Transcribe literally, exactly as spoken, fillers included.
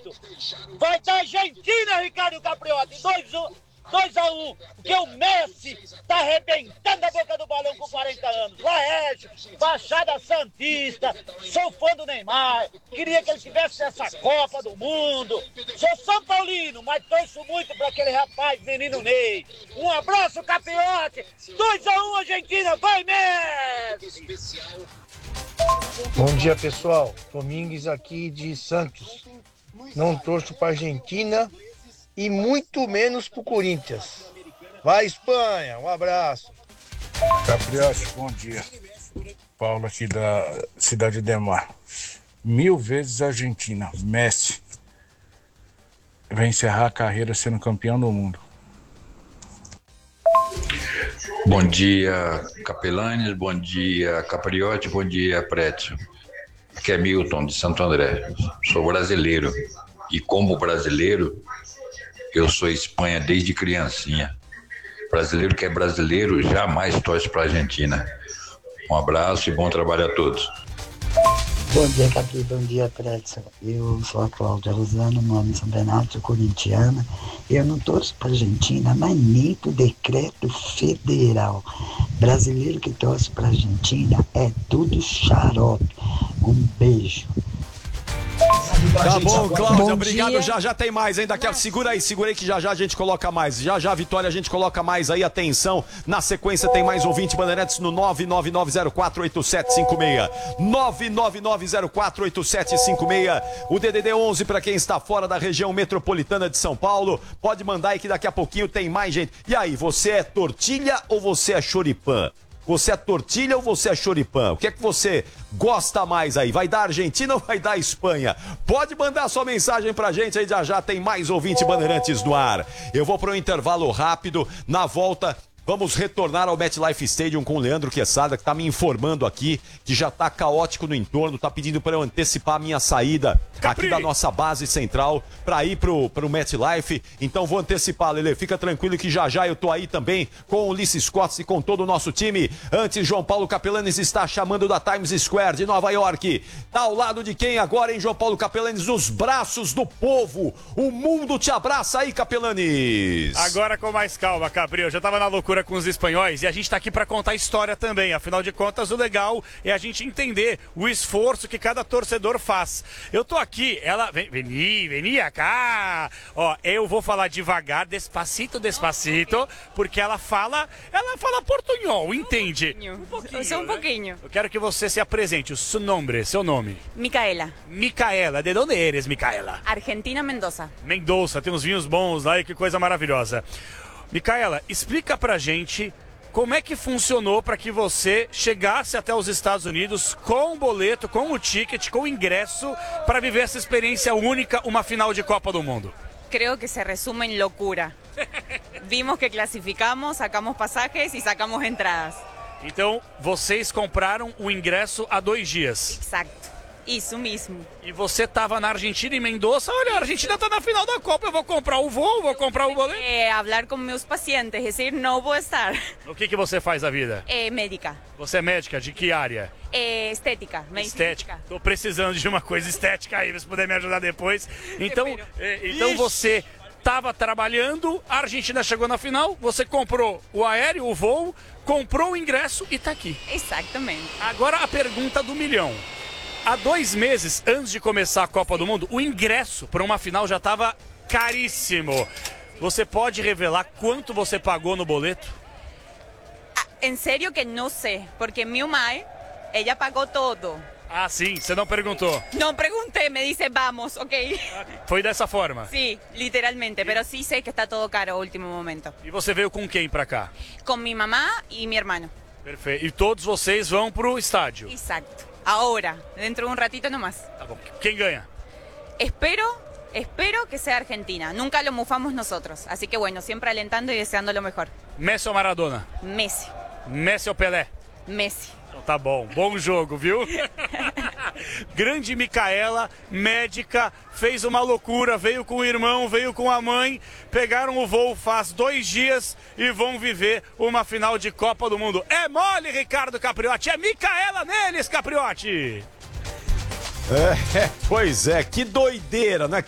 Renato. Vai dar Argentina, Ricardo Capriotti, dois a um, porque o Messi tá arrebentando a boca do balão com quarenta anos. Laércio, Baixada Santista, sou fã do Neymar, queria que ele tivesse essa Copa do Mundo. Sou São Paulino, mas torço muito para aquele rapaz, menino Ney. Um abraço, Capriotti, dois a um Argentina, vai Messi! Bom dia, pessoal. Domingues aqui de Santos. Não torço para Argentina e muito menos pro Corinthians. Vai, Espanha, um abraço. Capriotti, bom dia. Paulo aqui da Cidade de Mar. Mil vezes Argentina. Messi vai encerrar a carreira sendo campeão do mundo. Bom dia, Capelanes, bom dia, Capriotti, bom dia, Prétio. Aqui é Milton, de Santo André. Sou brasileiro e como brasileiro, eu sou Espanha desde criancinha. Brasileiro que é brasileiro jamais torce para a Argentina. Um abraço e bom trabalho a todos. Bom dia, Capri, bom dia, Prédio. Eu sou a Cláudia Rosano, nome São Bernardo, sou corintiana. Eu não torço para a Argentina, mas nem por decreto federal. Brasileiro que torce para a Argentina é tudo xarope. Um beijo. Tá bom, Cláudia, bom obrigado. Dia. Já já tem mais, hein? Daqui a... Segura aí, segura aí que já já a gente coloca mais. Já já, Vitória, a gente coloca mais aí. Atenção, na sequência tem mais ouvinte Bandeirantes no nove nove nove zero quatro oito sete cinco seis. nove nove nove zero quatro oito sete cinco seis. O D D D onze para quem está fora da região metropolitana de São Paulo. Pode mandar aí que daqui a pouquinho tem mais gente. E aí, você é tortilha ou você é choripã? Você é tortilha ou você é choripã? O que é que você gosta mais aí? Vai dar Argentina ou vai dar Espanha? Pode mandar sua mensagem pra gente aí, já já tem mais ouvinte Bandeirantes no ar. Eu vou para um intervalo rápido, na volta vamos retornar ao MetLife Stadium com o Leandro Quesada, que tá me informando aqui que já tá caótico no entorno, tá pedindo para eu antecipar a minha saída Capri. aqui da nossa base central para ir pro, pro MetLife. Então vou antecipar, Lelê, fica tranquilo que já já eu tô aí também com o Ulisses Costa e com todo o nosso time. Antes, João Paulo Capelanes está chamando da Times Square de Nova York. Tá ao lado de quem agora, hein, João Paulo Capelanes? Os braços do povo. O mundo te abraça aí, Capelanes. Agora com mais calma, Capri. Eu já tava na loucura com os espanhóis e a gente tá aqui para contar história também. Afinal de contas, o legal é a gente entender o esforço que cada torcedor faz. Eu tô aqui, ela... Vem, vem, vem cá. Ó, eu vou falar devagar, despacito, despacito, porque ela fala... Ela fala portunhol, entende? Um pouquinho. Só um pouquinho. Eu quero que você se apresente. O seu nome, seu nome. Micaela. Micaela. De onde eres, Micaela? Argentina, Mendoza. Mendoza, tem uns vinhos bons lá e que coisa maravilhosa. Micaela, explica pra gente como é que funcionou para que você chegasse até os Estados Unidos com o boleto, com o ticket, com o ingresso, para viver essa experiência única, uma final de Copa do Mundo. Creo que se resume en locura. Vimos que clasificamos, sacamos pasajes e sacamos entradas. Então, vocês compraram o ingresso há dois dias. Exacto. Isso mesmo. E você estava na Argentina, em Mendoza. Olha, a Argentina está na final da Copa. Eu vou comprar o voo, vou comprar o boleto. É, falar com meus pacientes, dizer, não vou estar. O que, que você faz da vida? É médica. Você é médica? De que área? É estética. Estética. Estou precisando de uma coisa estética aí, se puder me ajudar depois. Então, é, então você estava trabalhando, a Argentina chegou na final, você comprou o aéreo, o voo, comprou o ingresso e está aqui. Exatamente. Agora a pergunta do milhão. Há dois meses antes de começar a Copa do Mundo, o ingresso para uma final já estava caríssimo. Você pode revelar quanto você pagou no boleto? Ah, em sério que não sei, porque minha mãe, ela pagou todo. Ah, sim, você não perguntou? Não perguntei, me disse vamos, ok? Foi dessa forma? Sim, literalmente, mas sim sei que está todo caro no último momento. E você veio com quem para cá? Com minha mamá e meu irmão. Perfeito. E todos vocês vão pro estádio? Exato. Ahora, dentro de un ratito nomás. Tá bom. Quem ganha? Espero, espero que sea Argentina. Nunca lo mufamos nosotros. Así que bueno, siempre alentando y deseando lo mejor. Messi ou Maradona? Messi. Messi ou Pelé? Messi. Então tá bom. Bom jogo, viu? Grande Micaela, médica, fez uma loucura, veio com o irmão, veio com a mãe, pegaram o voo faz dois dias e vão viver uma final de Copa do Mundo. É mole, Ricardo Capriotti, é Micaela neles, Capriotti! É, pois é, que doideira, né?